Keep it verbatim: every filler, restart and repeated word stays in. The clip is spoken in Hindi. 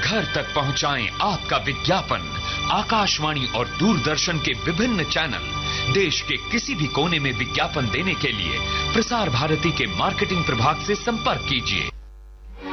घर तक पहुंचाएं आपका विज्ञापन। आकाशवाणी और दूरदर्शन के विभिन्न चैनल, देश के किसी भी कोने में विज्ञापन देने के लिए प्रसार भारती के मार्केटिंग प्रभाग से संपर्क कीजिए